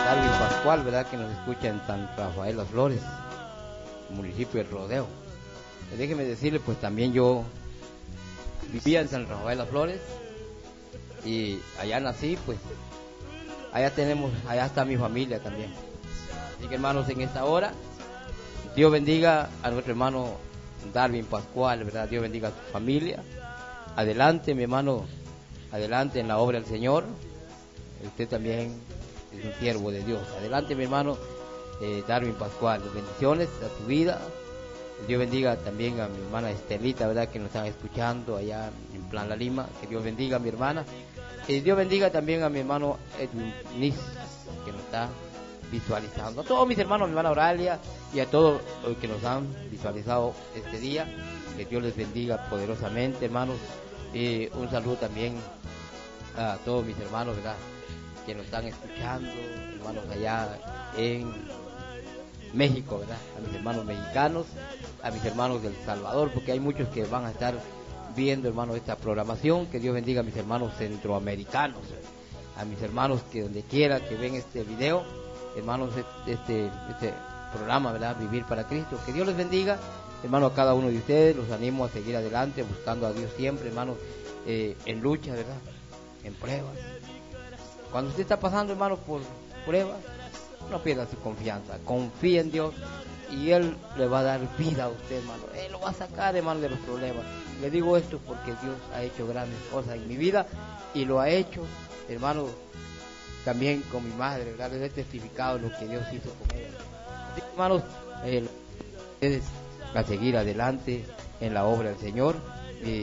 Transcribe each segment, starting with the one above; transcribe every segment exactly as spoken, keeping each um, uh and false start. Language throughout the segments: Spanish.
Darwin Pascual, ¿verdad? Que nos escucha en San Rafael Las Flores, municipio del Rodeo. Déjeme decirle, pues también yo vivía en San Rafael Las Flores y allá nací, pues allá tenemos, allá está mi familia también. Así que hermanos, en esta hora, Dios bendiga a nuestro hermano Darwin Pascual, ¿verdad? Dios bendiga a su familia. Adelante, mi hermano, adelante en la obra del Señor. Usted también es un siervo de Dios. Adelante, mi hermano eh, Darwin Pascual. Bendiciones a tu vida. Dios bendiga también a mi hermana Estelita, ¿verdad? Que nos están escuchando allá en Plan La Lima. Que Dios bendiga a mi hermana. Y Dios bendiga también a mi hermano Edwin Nis, que nos está visualizando. A todos mis hermanos, a mi hermana Oralia y a todos los que nos han visualizado este día. Que Dios les bendiga poderosamente, hermanos. Y un saludo también a todos mis hermanos, ¿verdad? Que nos están escuchando, hermanos allá en México, ¿verdad? A mis hermanos mexicanos, a mis hermanos del Salvador, porque hay muchos que van a estar viendo, hermanos, esta programación. Que Dios bendiga a mis hermanos centroamericanos, a mis hermanos que donde quiera que ven este video, hermanos, este, este programa, ¿verdad? Vivir para Cristo. Que Dios les bendiga, hermanos, a cada uno de ustedes. Los animo a seguir adelante, buscando a Dios siempre, hermanos, eh, en lucha, ¿verdad? En pruebas. Cuando usted está pasando, hermano, por pruebas, no pierda su confianza. Confía en Dios y Él le va a dar vida a usted, hermano. Él lo va a sacar, hermano, de los problemas. Le digo esto porque Dios ha hecho grandes cosas en mi vida y lo ha hecho, hermano, también con mi madre, ¿verdad? Les he testificado lo que Dios hizo con ella. Así que, hermanos, eh, ustedes a seguir adelante en la obra del Señor. Y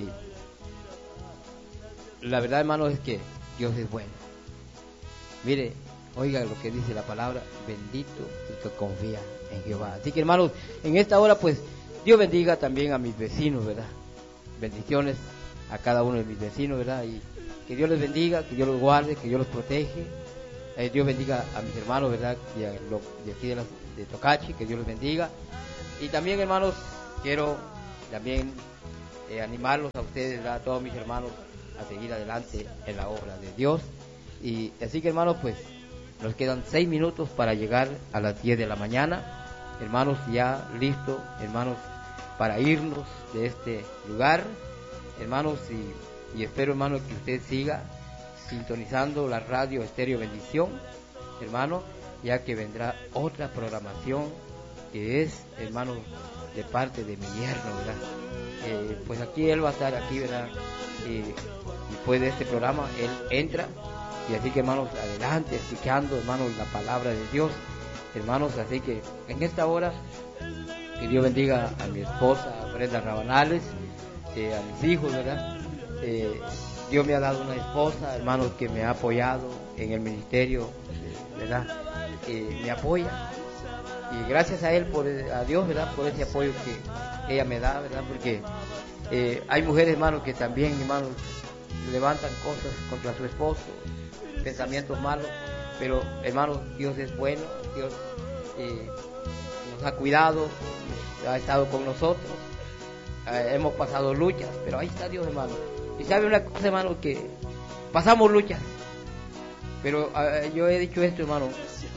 la verdad, hermano, es que Dios es bueno. Mire, oiga lo que dice la palabra: bendito el que confía en Jehová. Así que, hermanos, en esta hora, pues, Dios bendiga también a mis vecinos, ¿verdad? Bendiciones a cada uno de mis vecinos, ¿verdad? Y que Dios les bendiga, que Dios los guarde, que Dios los protege. Eh, Dios bendiga a mis hermanos, ¿verdad? De, de aquí de, las, de Tocachi, que Dios los bendiga. Y también, hermanos, quiero también eh, animarlos a ustedes, ¿verdad? A todos mis hermanos, a seguir adelante en la obra de Dios. Y así que, hermanos, pues nos quedan seis minutos para llegar a las diez de la mañana. Hermanos, ya listo, hermanos, para irnos de este lugar. Hermanos, y, y espero, hermanos, que usted siga sintonizando la radio Estéreo Bendición, hermano, ya que vendrá otra programación que es, hermano, de parte de mi yerno, ¿verdad? Eh, pues aquí él va a estar aquí, ¿verdad? Eh, y después de este programa él entra. Y así que, hermanos, adelante, escuchando, hermanos, la palabra de Dios, hermanos. Así que en esta hora, que Dios bendiga a mi esposa, Brenda Rabanales, eh, a mis hijos, ¿verdad? Eh, Dios me ha dado una esposa, hermanos, que me ha apoyado en el ministerio, ¿verdad? Eh, me apoya. Y gracias a él, por, a Dios, ¿verdad? Por ese apoyo que ella me da, ¿verdad? Porque eh, hay mujeres, hermanos, que también, hermanos, levantan cosas contra su esposo, pensamientos malos, pero, hermanos, Dios es bueno. Dios eh, nos ha cuidado, ha estado con nosotros, eh, hemos pasado luchas, pero ahí está Dios, hermano. Y sabe una cosa, hermano, que pasamos luchas, pero eh, yo he dicho esto, hermano: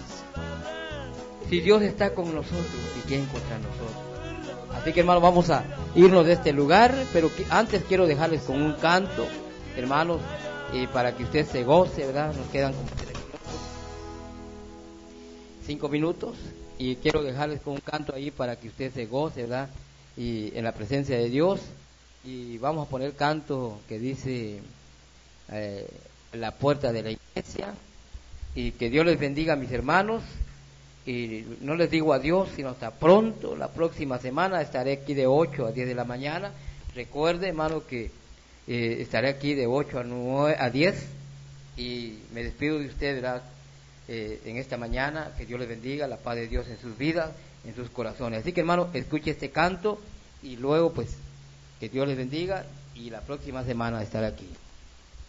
si Dios está con nosotros, ¿y quién contra nosotros? Así que, hermano, vamos a irnos de este lugar, pero que antes quiero dejarles con un canto, hermanos, y para que usted se goce, ¿verdad? Nos quedan como tres minutos, cinco minutos, y quiero dejarles con un canto ahí para que usted se goce, ¿verdad? Y en la presencia de Dios. Y vamos a poner canto que dice eh, La puerta de la iglesia. Y que Dios les bendiga, mis hermanos. Y no les digo adiós, sino hasta pronto. La próxima semana estaré aquí de ocho a diez de la mañana. Recuerde, hermano, que eh, estaré aquí de ocho a nueve a diez. Y me despido de usted, ¿verdad? Eh, en esta mañana. Que Dios les bendiga, la paz de Dios en sus vidas, en sus corazones. Así que, hermano, escuche este canto y luego, pues, que Dios les bendiga, y la próxima semana estaré aquí.